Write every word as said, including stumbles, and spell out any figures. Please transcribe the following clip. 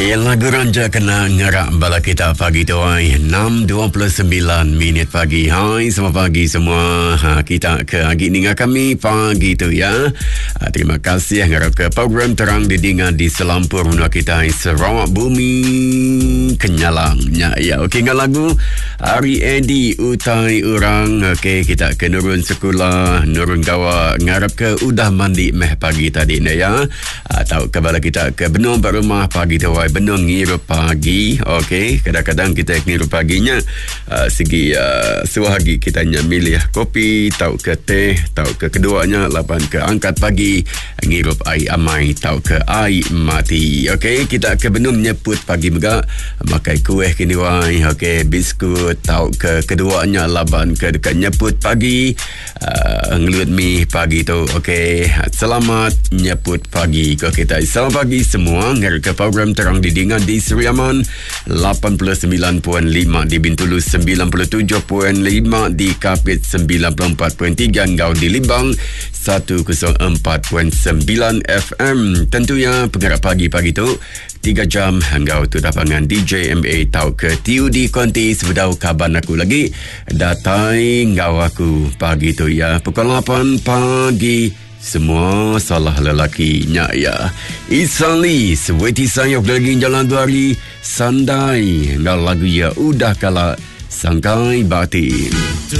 Okey, lagu Ranja kena ngerak bala kita pagi tu ai enam dua puluh sembilan minit pagi. Hai, selamat pagi semua. Ha, kita ke agi dengan kami pagi tu ya. Ha, terima kasih ngarap ke program terang didingan di selampur menua kita Sarawak Bumi Kenyalangnya ya. Okey, dengan lagu Ari Edi utai orang. Okey, kita ke nurun sekolah, nurun gawa ngarap ke udah mandi meh pagi tadi ni ya. Ha, tahu ke bala kita ke benung rumah pagi tu ai benung ngirup pagi. Okey, kadang-kadang kita ngirup paginya uh, segi uh, suahagi kita nya milih kopi, tahu ke teh, tahu ke keduanya lapan ke angkat pagi ngirup air amai, tahu ke air mati. Okey, kita ke benung nyeput pagi mega makai kuih kini wai. Okey, biskut, tahu ke keduanya laban ke dekat nyeput pagi uh, ngelut mi pagi tu. Okey, selamat nyeput pagi ke kita. Selamat pagi semua. Ke program terang didingan di Seriaman lapan puluh sembilan perpuluhan lima, di Bintulu sembilan puluh tujuh perpuluhan lima, di Kapit sembilan puluh empat perpuluhan tiga, Ngau di Limbang seratus empat perpuluhan sembilan F M. Tentunya penggerak pagi-pagi tu tiga jam Ngau tu dapangan D J M A tahu ke tiu di konti sebedau kaban aku lagi datai Ngau aku pagi tu ya pukul lapan pagi. Semua salah lelakinya ya. Isali seweti saya lagi jalan dua hari sandai. Ngal lagu ya udah kala sangkai batin.